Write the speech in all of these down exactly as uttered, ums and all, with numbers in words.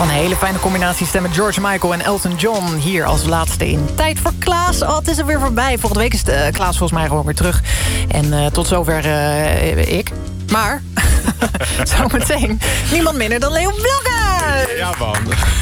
Een hele fijne combinatie stemmen. George Michael en Elton John hier als laatste in Tijd voor Klaas. Oh, het is er weer voorbij. Volgende week is de, uh, Klaas volgens mij gewoon weer terug. En uh, tot zover uh, ik. Maar, zometeen, niemand minder dan Leo Blokhuis. Ja, man.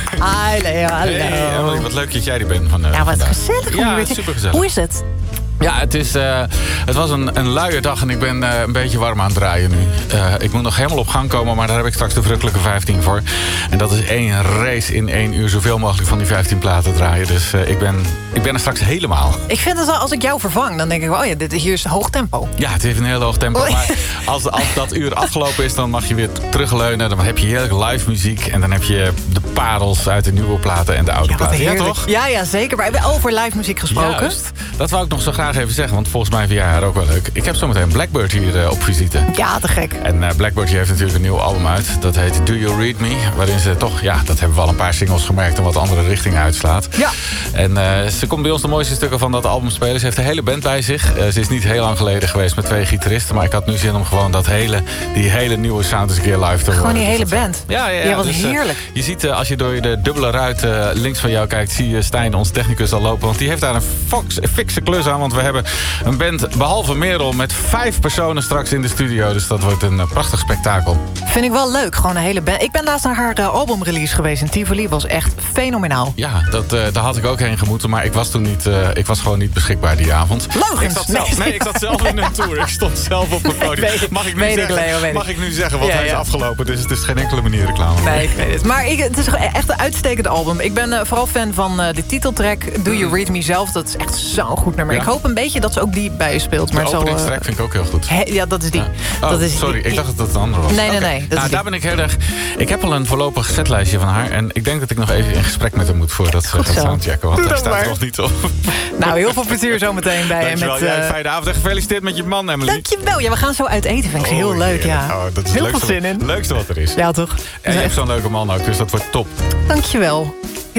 Hi, Leo, hallo. Hey, Emily, wat leuk dat jij er bent van, uh, Ja, wat vandaag. gezellig. Ja, weer super gezellig. Hoe is het? Ja, het, is, uh, het was een, een luie dag en ik ben uh, een beetje warm aan het draaien nu. Uh, ik moet nog helemaal op gang komen, maar daar heb ik straks de verrukkelijke vijftien voor. En dat is één race in één uur zoveel mogelijk van die vijftien platen draaien. Dus uh, ik, ben, ik ben er straks helemaal. Ik vind het wel, als ik jou vervang, dan denk ik, oh ja, dit, hier is hoog tempo. Ja, het heeft een heel hoog tempo. Oei. Maar als, als dat uur afgelopen is, dan mag je weer terugleunen. Dan heb je heerlijk live muziek. En dan heb je de parels uit de nieuwe platen en de oude Ja, wat platen. Ja, heerlijk. toch? Ja, ja, zeker. Maar we hebben over live muziek gesproken. Juist. Dat wou ik nog zo graag even zeggen, want volgens mij vind jij haar ook wel leuk. Ik heb zometeen Blackbird hier uh, op visite. Ja, te gek. En uh, Blackbird die heeft natuurlijk een nieuw album uit. Dat heet Do You Read Me? Waarin ze toch, ja, dat hebben we al een paar singles gemerkt... een wat andere richting uitslaat. Ja. En uh, ze komt bij ons de mooiste stukken van dat album spelen. Ze heeft de hele band bij zich. Uh, ze is niet heel lang geleden geweest met twee gitaristen... maar ik had nu zin om gewoon dat hele, die hele nieuwe sound eens een keer live te horen. Gewoon die Dus hele dat- band. Ja, ja, ja. Ja, wat Dus, uh, heerlijk. je ziet, uh, als je door de dubbele ruit uh, links van jou kijkt... zie je Stijn, onze technicus, al lopen. Want die heeft daar een fox, fikse klus aan. Want we hebben een band, behalve Merel... met vijf personen straks in de studio. Dus dat wordt een uh, prachtig spektakel. Vind ik wel leuk, gewoon een hele band. Ik ben laatst naar haar uh, albumrelease geweest in Tivoli. Was echt fenomenaal. Ja, dat, uh, daar had ik ook heen gemoeten. Maar ik was toen niet, uh, ik was gewoon niet beschikbaar die avond. Leugens. Ik zat zelf, nee, nee, ik zat zelf in een tour. Ik stond zelf op het podium. Weet ik, Mag ik nu, weet ik, zeggen, Leo, weet mag ik. ik nu zeggen, want Ja, hij is ja. afgelopen. Dus het is geen enkele manier reclame. Nee, ik weet het. Maar ik, het is echt een uitstekend album. Ik ben uh, vooral fan van uh, de titeltrack Do You Read Me zelf. Dat is echt zo'n goed nummer. Ja. Ik hoop een beetje dat ze ook die bij je speelt. Maar De zo, uh, openingstrack vind ik ook heel goed. he, ja, dat is die. Oh, dat is sorry, die- ik dacht dat het een andere was. Nee, nee, Oké. nee, dat Nou, is die. daar ben ik heel erg... Ik heb al een voorlopig setlijstje van haar. En ik denk dat ik nog even in gesprek met haar moet... voordat ze Goed gaat zo. soundchecken. Want Doe daar dat staat maar. nog niet op. Nou, heel veel plezier zometeen bij en Dankjewel. met... Jij, Uh, fijne avond en gefeliciteerd met je man, Emily. dankjewel. Ja, we gaan zo uit eten. Vind ik Oh, heel leuk, ja. heerlijk. Oh, dat is heel het veel leukste, zin in. leukste wat er is. Ja, toch? En je hebt zo'n leuke man ook, dus dat wordt top. Dankjewel.